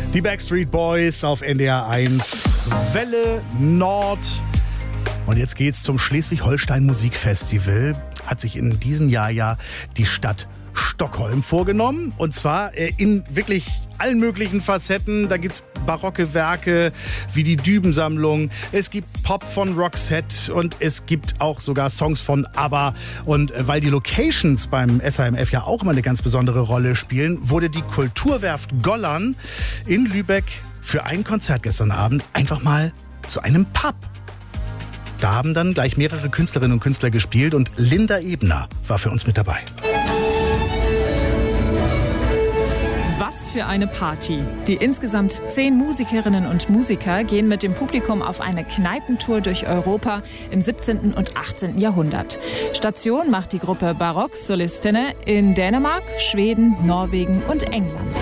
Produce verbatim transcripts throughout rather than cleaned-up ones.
Die Backstreet Boys auf N D R eins, Welle Nord. Und jetzt geht's zum Schleswig-Holstein Musikfestival. Hat sich in diesem Jahr ja die Stadt Stockholm vorgenommen. Und zwar in wirklich allen möglichen Facetten. Da gibt's barocke Werke wie die Dübensammlung. Es gibt Pop von Roxette und es gibt auch sogar Songs von ABBA. Und weil die Locations beim S H M F ja auch immer eine ganz besondere Rolle spielen, wurde die Kulturwerft Gollern in Lübeck für ein Konzert gestern Abend einfach mal zu einem Pub. Da haben dann gleich mehrere Künstlerinnen und Künstler gespielt und Linda Ebner war für uns mit dabei. Was für eine Party. Die insgesamt zehn Musikerinnen und Musiker gehen mit dem Publikum auf eine Kneipentour durch Europa im siebzehnten und achtzehnten Jahrhundert. Station macht die Gruppe Baroque Solistene in Dänemark, Schweden, Norwegen und England.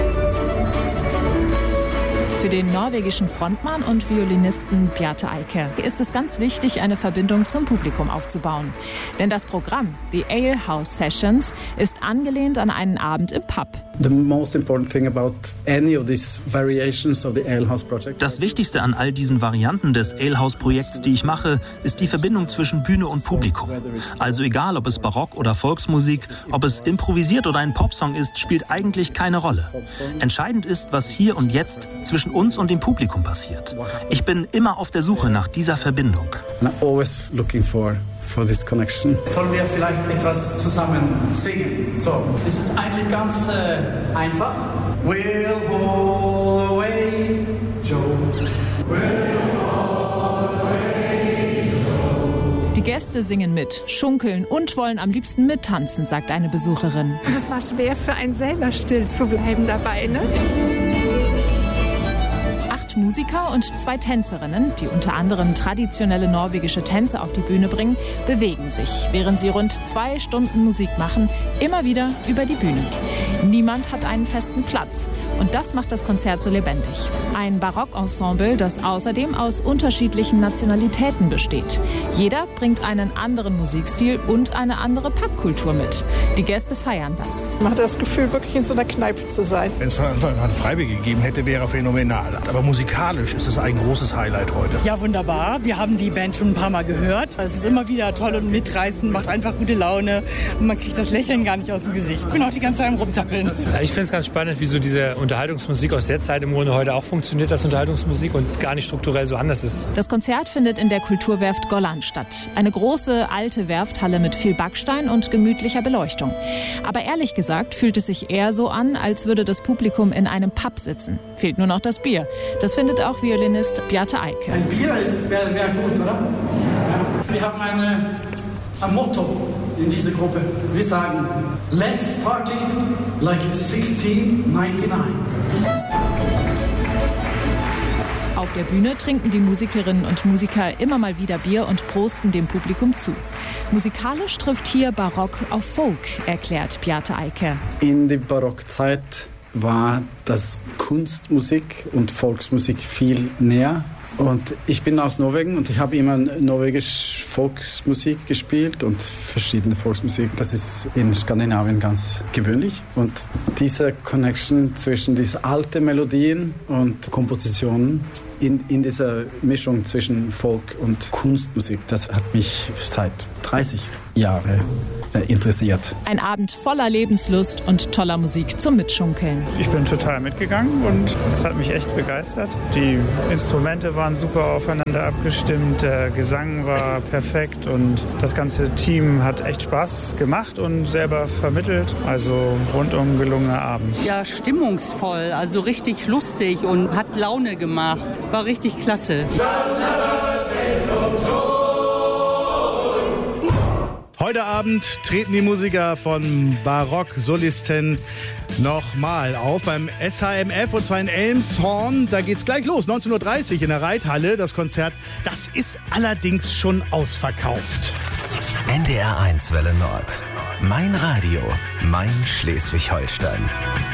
Für den norwegischen Frontmann und Violinisten Bjarte Eike ist es ganz wichtig, eine Verbindung zum Publikum aufzubauen. Denn das Programm, die Ale House Sessions, ist angelehnt an einen Abend im Pub. The most important thing about any of these variations of the Ale House project. Das Wichtigste an all diesen Varianten des Ale House Projekts, die ich mache, ist die Verbindung zwischen Bühne und Publikum. Also egal, ob es Barock oder Volksmusik, ob es improvisiert oder ein Popsong ist, spielt eigentlich keine Rolle. Entscheidend ist, was hier und jetzt zwischen uns und dem Publikum passiert. Ich bin immer auf der Suche nach dieser Verbindung. And I'm always looking for for this connection. Sollen wir vielleicht etwas zusammen singen? So, es ist eigentlich ganz äh, einfach. We'll roll away, Joe. We'll roll away, Joe. Die Gäste singen mit, schunkeln und wollen am liebsten mittanzen, sagt eine Besucherin. Und es war schwer für einen selber still zu bleiben dabei, ne? Musiker und zwei Tänzerinnen, die unter anderem traditionelle norwegische Tänze auf die Bühne bringen, bewegen sich, während sie rund zwei Stunden Musik machen, immer wieder über die Bühne. Niemand hat einen festen Platz und das macht das Konzert so lebendig. Ein Barockensemble, das außerdem aus unterschiedlichen Nationalitäten besteht. Jeder bringt einen anderen Musikstil und eine andere Popkultur mit. Die Gäste feiern das. Man hat das Gefühl, wirklich in so einer Kneipe zu sein. Wenn es von Anfang an Freibier gegeben hätte, wäre phänomenal. Aber musikalisch ist es ein großes Highlight heute. Ja, wunderbar. Wir haben die Band schon ein paar Mal gehört. Es ist immer wieder toll und mitreißend, macht einfach gute Laune. Und man kriegt das Lächeln gar nicht aus dem Gesicht. Ich bin auch die ganze Zeit am Rumzappeln. Ich finde es ganz spannend, wie so diese Unterhaltungsmusik aus der Zeit im Grunde heute auch funktioniert, dass Unterhaltungsmusik und gar nicht strukturell so anders ist. Das Konzert findet in der Kulturwerft Gollern statt. Eine große, alte Werfthalle mit viel Backstein und gemütlicher Beleuchtung. Aber ehrlich gesagt fühlt es sich eher so an, als würde das Publikum in einem Pub sitzen. Fehlt nur noch das Bier. Das findet auch Violinist Bjarte Eike. Ein Bier wäre wär gut, oder? Wir haben eine, ein Motto in dieser Gruppe. Wir sagen, let's party like it's sixteen ninety-nine. Auf der Bühne trinken die Musikerinnen und Musiker immer mal wieder Bier und prosten dem Publikum zu. Musikalisch trifft hier Barock auf Folk, erklärt Bjarte Eike. In der Barockzeit war das Kunstmusik und Volksmusik viel näher. Und ich bin aus Norwegen und ich habe immer norwegisch Volksmusik gespielt und verschiedene Volksmusik. Das ist in Skandinavien ganz gewöhnlich. Und diese Connection zwischen diesen alten Melodien und Kompositionen in, in dieser Mischung zwischen Folk und Kunstmusik, das hat mich seit dreißig Jahren interessiert. Ein Abend voller Lebenslust und toller Musik zum Mitschunkeln. Ich bin total mitgegangen und das hat mich echt begeistert. Die Instrumente waren super aufeinander abgestimmt, der Gesang war perfekt und das ganze Team hat echt Spaß gemacht und selber vermittelt. Also rundum gelungener Abend. Ja, stimmungsvoll, also richtig lustig und hat Laune gemacht. War richtig klasse. Heute Abend treten die Musiker von Baroque Solistene nochmal auf beim S H M F und zwar in Elmshorn. Da geht's gleich los, neunzehn Uhr dreißig in der Reithalle. Das Konzert, das ist allerdings schon ausverkauft. N D R eins Welle Nord. Mein Radio, mein Schleswig-Holstein.